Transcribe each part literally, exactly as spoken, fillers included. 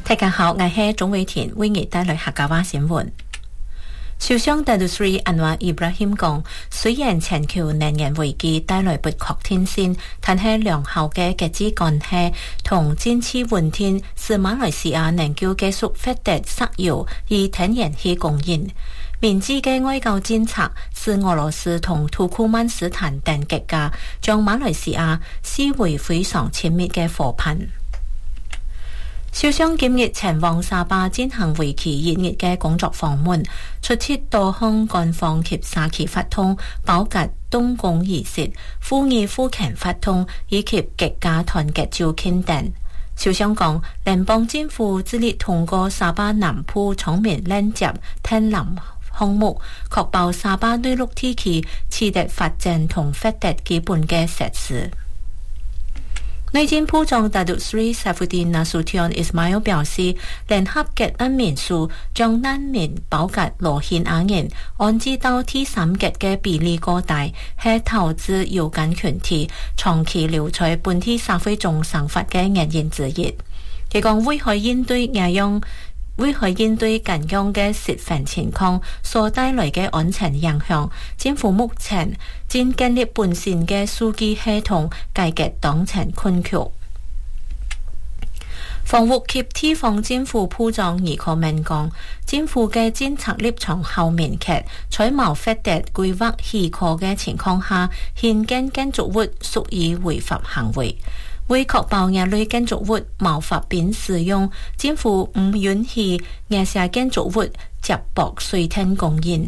大家好，我係總偉田，為你帶來客家話新聞。首相達杜斯里安華伊布拉欣講，雖然全球能源危機帶來不確定性，但係良好嘅經濟關係同政治穩定，使馬來西亞能夠繼續發展石油與天然氣供應。明智嘅外交政策使俄羅斯同土庫曼斯坦等國家將馬來西亞視為非常親密嘅夥伴。首相今日前往沙巴進行為期一日嘅工作訪問，出席多項官方及社區活動，包括動工儀式、婦女婦權活動以及國家團結週慶等。首相講，聯邦政府致力通過沙巴南部聰明連接天然項目，確保沙巴內陸地區持續發展同發展基本嘅設施。內政部長達杜斯里薩夫丁納蘇提安伊斯邁爾表示，聯合國難民署將難民包括羅興亞人安置到第三級嘅比例過大，係投資有關群體長期留在本地社會中生活嘅原因之一。佢講為可應對這樣為可應對咁樣嘅失份情況所帶來嘅安全影響，政府目前正建立本身嘅數據系統，解決當前困局。房屋及地方政府部長倪可明講，政府嘅政策立場後明確，在冇發展規劃許可嘅情況下，興建建築物屬於違法行為。為確保這類建築物冇法便使用，政府唔允許這些建築物接駁水電供應。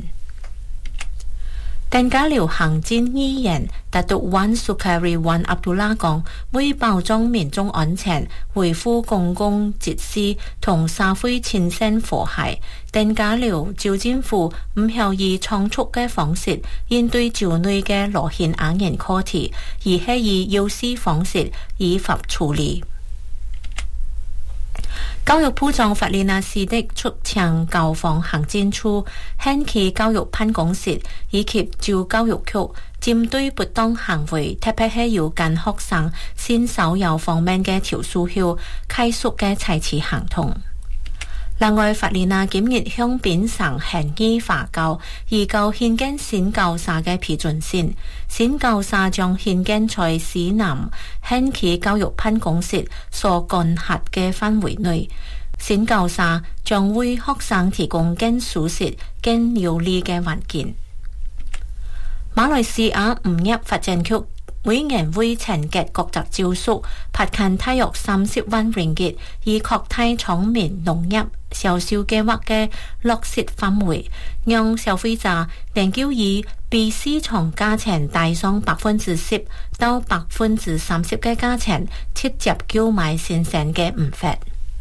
登嘉樓行政議員達杜灣蘇卡里灣阿杜拉講，為保障民眾安全、維護公共秩序同社會親善和諧，登嘉樓州政府唔係以倉促嘅方式應對州內嘅羅興亞人課題，而係以有序方式依法處理。教育部長法利納斯的促請教防行政處、縣區教育辦公室以及州教育局針對不當行為，特別係有關學生性騷擾方面嘅投訴後，快速嘅採取行動。另外，法利納今日向檳城縣議法教移交興建新校舍嘅批准信，新校舍將興建在市南縣區教育辦公室所管轄嘅範圍內。新校舍將為學生提供更舒適、更有利嘅環境。馬來西亞農業發展局每年為全國各級招數拍近大約三十萬ringgit，以擴大聰明農業銷售計劃嘅落實範圍，讓消費者能夠以比市場價錢大上百分之十到百分之三十嘅價錢直接購買新鮮嘅五發。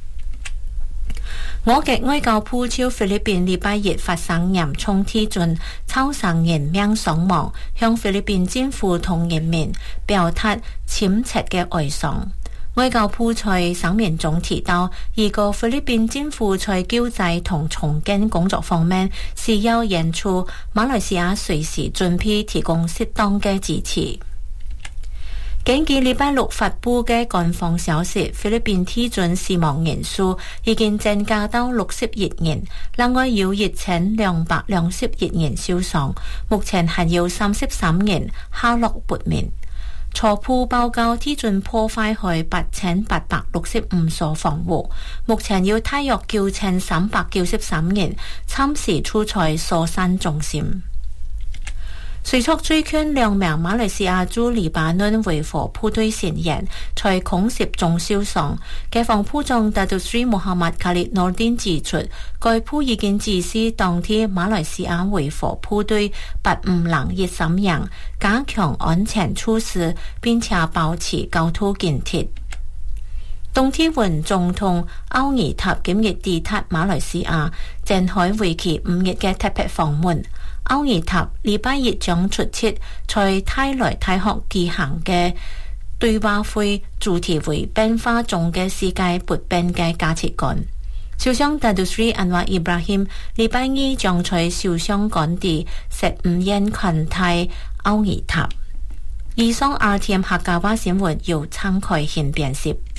我嘅外交部朝菲律賓禮拜日發生嚴重地震，超生人命傷亡，向菲律賓政府同人民表達深切嘅哀傷。外交部在聲明中提到，如果菲律賓政府在救濟同重建工作方面需要援助，馬來西亞隨時準備提供適當嘅支持。根據禮拜六發布嘅官方消息，菲律賓地震死亡人數已經增加到六十一人，另外有一千兩百兩十一人受傷，目前還有三十三人下落不明。初步報告地震破壞去八千八百六十五所房屋，目前有大約九千三百九十三人暫時處在疏散中心。隨速追勸兩名馬來西亞駐黎巴嫩維和部隊成員在空襲中受傷。解放部長達杜斯里穆罕默卡列諾丁指出，該部已經指示當地馬來西亞維和部隊八五零一三人加強安全措施，並且保持高度警惕。東天雲總統奧爾塔今日抵達馬來西亞，展開為期五日嘅特別訪問。奧爾塔禮拜日將出席在泰來大學舉行嘅對話會，主題為變化中嘅世界不變嘅價值觀。首相達杜斯里安華伊布拉欣禮拜二將在首相官邸設午宴款待奧爾塔。以上 R T M 客家話新聞由陳凱憲編輯。